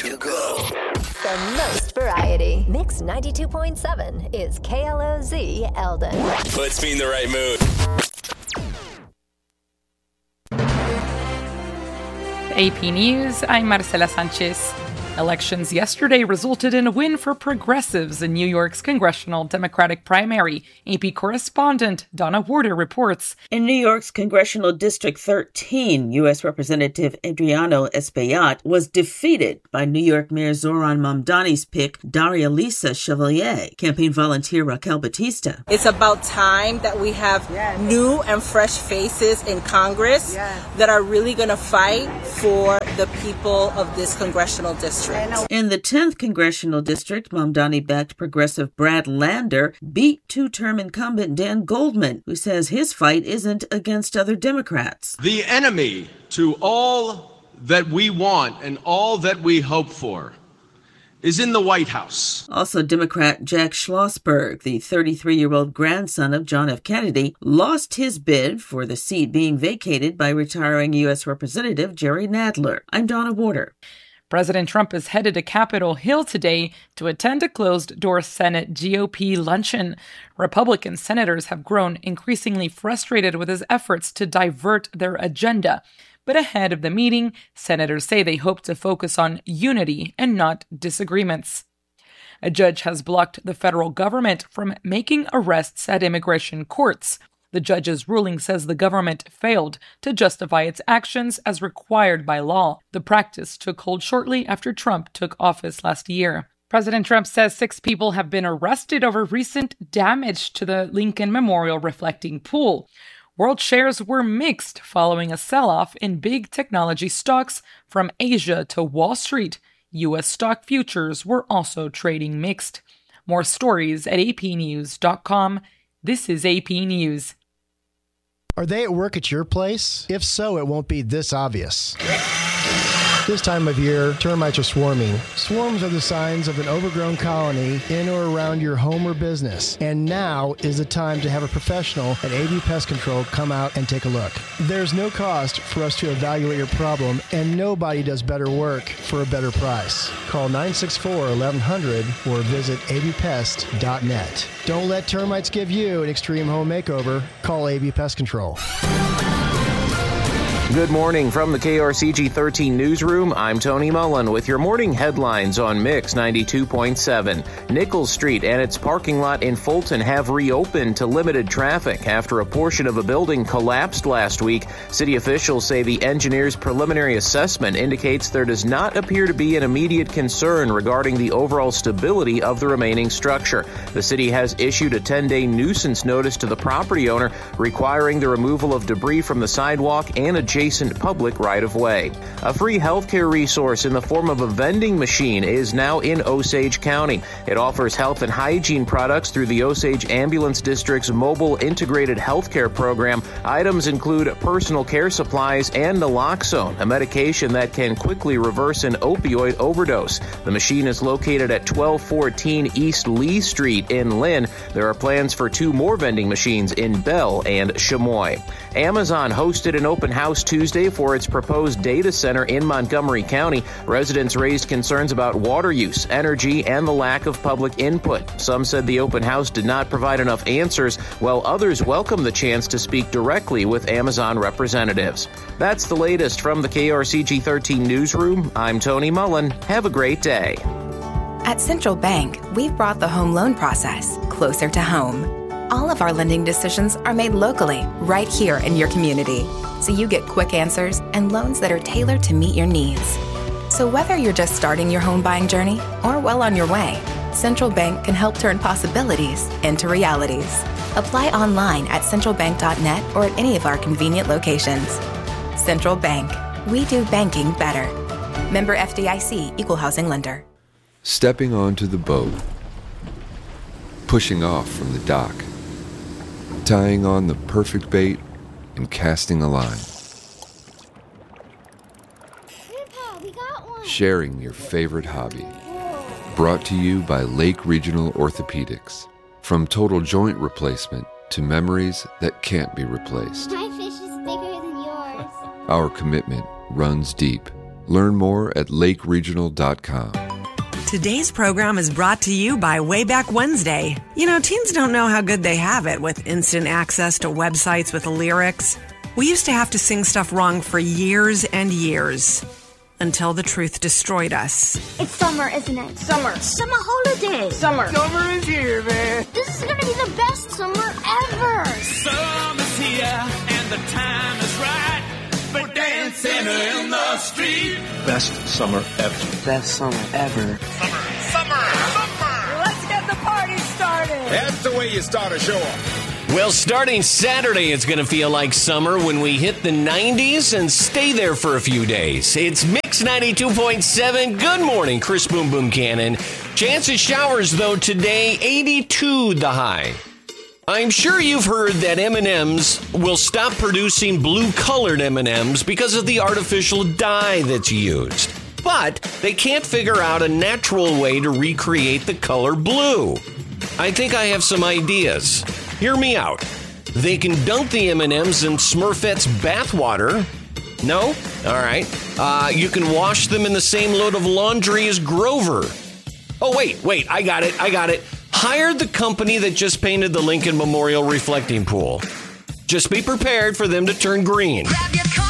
to go. The most variety. Mix 92.7 is KLOZ Eldon. Puts me in the right mood. AP News, I'm Marcela Sanchez. Elections yesterday resulted in a win for progressives in New York's congressional Democratic primary. AP correspondent Donna Warder reports. In New York's Congressional District 13, U.S. Representative Adriano Espaillat was defeated by New York Mayor Zohran Mamdani's pick, Daria Lisa Chevalier, campaign volunteer Raquel Batista. It's about time that we have new and fresh faces in Congress that are really going to fight for the people of this congressional district. In the 10th Congressional District, Mamdani-backed progressive Brad Lander beat two-term incumbent Dan Goldman, who says his fight isn't against other Democrats. The enemy to all that we want and all that we hope for is in the White House. Also, Democrat Jack Schlossberg, the 33-year-old grandson of John F. Kennedy, lost his bid for the seat being vacated by retiring U.S. Representative Jerry Nadler. I'm Donna Warder. President Trump is headed to Capitol Hill today to attend a closed-door Senate GOP luncheon. Republican senators have grown increasingly frustrated with his efforts to divert their agenda. But ahead of the meeting, senators say they hope to focus on unity and not disagreements. A judge has blocked the federal government from making arrests at immigration courts. The judge's ruling says the government failed to justify its actions as required by law. The practice took hold shortly after Trump took office last year. President Trump says 6 people have been arrested over recent damage to the Lincoln Memorial reflecting pool. World shares were mixed following a sell-off in big technology stocks from Asia to Wall Street. U.S. stock futures were also trading mixed. More stories at apnews.com. This is AP News. Are they at work at your place? If so, it won't be this obvious. This time of year, termites are swarming. Swarms are the signs of an overgrown colony in or around your home or business. And now is the time to have a professional at AV Pest Control come out and take a look. There's no cost for us to evaluate your problem, and nobody does better work for a better price. Call 964-1100 or visit avpest.net. Don't let termites give you an extreme home makeover. Call AV Pest Control. Good morning from the KRCG 13 newsroom. I'm Tony Mullen with your morning headlines on Mix 92.7. Nichols Street and its parking lot in Fulton have reopened to limited traffic after a portion of a building collapsed last week. City officials say the engineer's preliminary assessment indicates there does not appear to be an immediate concern regarding the overall stability of the remaining structure. The city has issued a 10-day nuisance notice to the property owner requiring the removal of debris from the sidewalk and adjacent public right-of-way. A free healthcare resource in the form of a vending machine is now in Osage County. It offers health and hygiene products through the Osage Ambulance District's mobile integrated healthcare program. Items include personal care supplies and naloxone, a medication that can quickly reverse an opioid overdose. The machine is located at 1214 East Lee Street in Lynn. There are plans for 2 more vending machines in Bell and Chamois. Amazon hosted an open house Tuesday for its proposed data center in Montgomery County. Residents raised concerns about water use, energy, and the lack of public input. Some said the open house did not provide enough answers, while others welcomed the chance to speak directly with Amazon representatives. That's the latest from the KRCG 13 newsroom. I'm Tony Mullen. Have a great day. At Central Bank, we've brought the home loan process closer to home. All of our lending decisions are made locally, right here in your community, so you get quick answers and loans that are tailored to meet your needs. So whether you're just starting your home buying journey or well on your way, Central Bank can help turn possibilities into realities. Apply online at centralbank.net or at any of our convenient locations. Central Bank. We do banking better. Member FDIC, Equal Housing Lender. Stepping onto the boat. Pushing off from the dock. Tying on the perfect bait and casting a line. Grandpa, we got one. Sharing your favorite hobby. Brought to you by Lake Regional Orthopedics. From total joint replacement to memories that can't be replaced. My fish is bigger than yours. Our commitment runs deep. Learn more at lakeregional.com. Today's program is brought to you by Wayback Wednesday. You know, teens don't know how good they have it with instant access to websites with lyrics. We used to have to sing stuff wrong for years and years until the truth destroyed us. It's summer, isn't it? Summer. Summer holiday. Summer. Summer is here, man. This is going to be the best summer ever. Summer's here and the time is right for dancing in the street. Best summer ever. Best summer ever. Summer. Let's get the party started. That's the way you start a show off. Well, starting Saturday, it's going to feel like summer when we hit the 90s and stay there for a few days. It's Mix 92.7. Good morning, Chris Boom Boom Cannon. Chance of showers, though, today, 82 the high. I'm sure you've heard that M&M's will stop producing blue-colored M&M's because of the artificial dye that's used. But they can't figure out a natural way to recreate the color blue. I think I have some ideas. Hear me out. They can dunk the M&M's in Smurfette's bathwater. No? All right. You can wash them in the same load of laundry as Grover. Oh, wait. I got it. Hire the company that just painted the Lincoln Memorial reflecting pool. Just be prepared for them to turn green. Grab your car.